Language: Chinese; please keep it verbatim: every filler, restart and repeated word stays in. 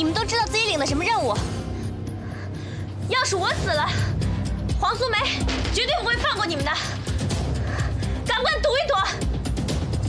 你们都知道自己领的什么任务。要是我死了，黄素梅绝对不会放过你们的。